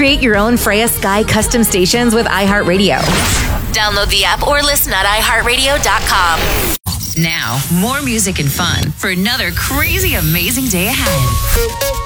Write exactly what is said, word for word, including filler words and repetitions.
Create your own Freya Sky custom stations with iHeartRadio. Download the app or listen at i heart radio dot com. Now, more music and fun for another crazy, amazing day ahead.